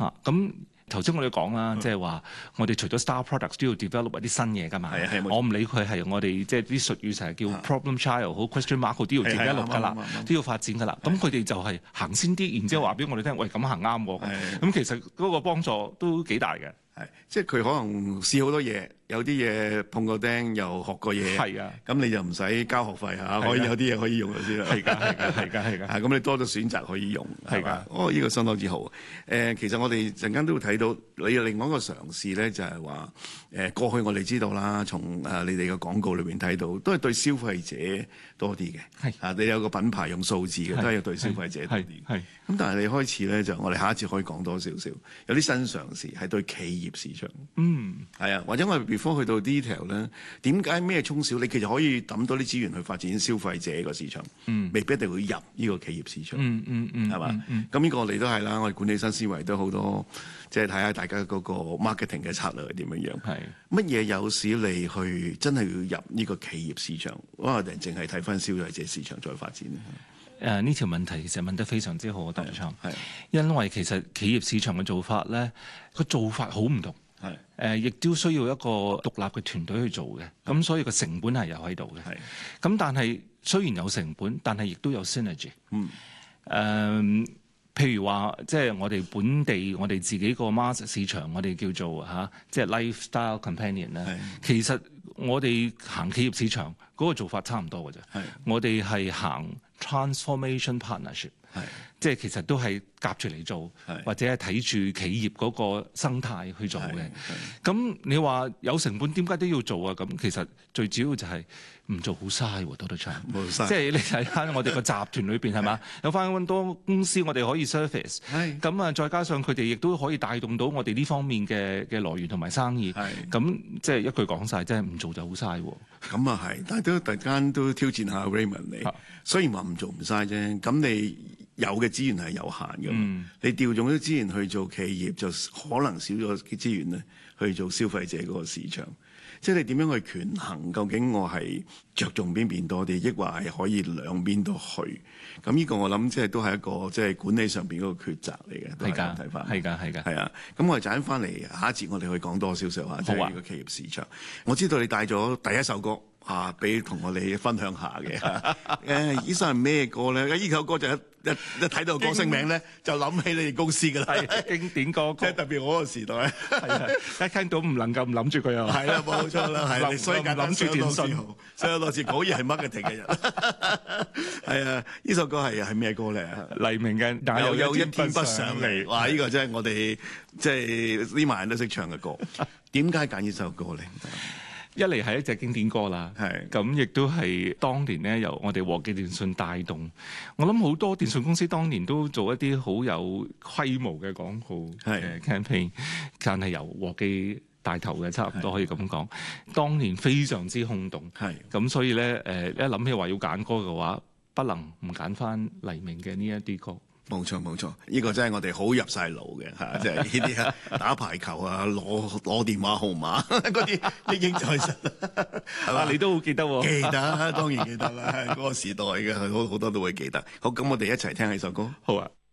嚇。咁頭先我哋講啦，即係話我哋除咗 star products 都要 develop 一啲新嘢㗎嘛。我唔理佢係我哋即係啲術語成日叫 problem child 好 question mark 好都要 develop 㗎啦，都要發展㗎啦。咁佢哋就係行先啲，然之後話俾我哋聽，喂咁行啱喎。咁其實嗰個幫助都幾大嘅。 即係佢可能試好多嘢，有啲嘢碰過釘又學過嘢，咁你就唔使交學費嚇，可以有啲嘢可以用咗先啦。係㗎。咁你多咗選擇可以用，係㗎。呢個相當之好。其實我哋陣間都會睇到你另外一個嘗試咧，就係話過去我哋知道啦，從你哋嘅廣告裏邊睇到，都係對消費者多啲嘅。你有個品牌用數字嘅，都係對消費者多啲。咁但係你開始咧，就我哋下一次可以講多少少，有啲新嘗試係對企業市場。或者我哋 before 去到 detail 咧，點解咩中小你其實可以抌多啲資源去發展消費者個市場，未必一定會入呢個企業市場，係嘛？咁呢個我哋都係啦，我哋管理新思維都好多，即係睇下大家嗰個 marketing 嘅策略係點樣樣，乜嘢有使你去真係要入呢個企業市場，我哋淨係睇翻消費者市場再發展咧？ 呢條問題其實問得非常之好，董事長。因為其實企業市場嘅做法咧，個做法好唔同。亦都需要一個獨立嘅團隊去做嘅，咁所以個成本係有喺度嘅。咁但係雖然有成本，但係亦都有 synergy。譬如話，即係我哋本地我哋自己個 mass 市場，我哋叫做即係 lifestyle companion 咧。其實我哋行企業市場嗰個做法差唔多嘅啫。我哋係行 transformation partnership。即係其實都係夾住嚟做，或者係睇住企業嗰個生態去做嘅。咁你話有成本點解都要做啊？咁其實最主要就係唔做好嘥喎，多得昌。即係你睇下我哋個集團裏邊係嘛，有翻咁多公司我哋可以 service。咁啊，再加上佢哋亦都可以帶動到我哋呢方面嘅來源同埋生意。咁即係一句講晒，即係唔做就好嘥喎。 咁啊係，但係都突然間都挑戰下 Raymond 你。雖然話唔做唔嘥啫，咁你有嘅資源係有限嘅，你調用啲資源去做企業，就可能少咗啲資源咧去做消費者嗰個市場。即係你點樣去權衡？究竟我係着重邊邊多啲，抑或係可以兩邊都去？咁呢個我諗即係都係一個即係管理上邊嗰個抉擇嚟嘅，都係咁睇法。係啊。咁我哋陣間翻嚟下一節，我哋去講多少少即係呢個企業市場。我知道你帶咗第一首歌。俾同我哋分享下嘅。呢首係咩歌咧？呢首歌就一睇到歌星名咧，就諗起你哋公司㗎啦。經典歌曲，即係特別我個時代。 一聽到唔能夠唔諗住佢啊。 係啦，冇錯啦，係。所以諗住電信，所以多次果然係 marketing 嘅人。係啊，呢首歌係咩歌咧？ 黎明嘅《 又有一天不想你》。哇！呢個真係我哋即係呢萬人都識唱嘅歌。點解揀呢首歌咧？ 一嚟係一隻經典歌啦，咁亦都係當年咧由我哋和記電訊帶動。我諗好多電訊公司當年都做一啲好有規模嘅廣告嘅 campaign， 但係由和記帶頭嘅，差唔多可以咁講。當年非常之轟動，咁所以咧一諗起話要揀歌嘅話，不能唔揀翻黎明嘅呢一啲歌。 冇錯，呢個真係我哋好入晒腦嘅嚇，即係呢啲打排球啊、攞電話號碼嗰啲歷經在身，係嘛？ 你都好記得喎？ 記得，當然記得啦，嗰個時代嘅好多都會記得。好，咁我哋一齊聽下首歌。 好啊。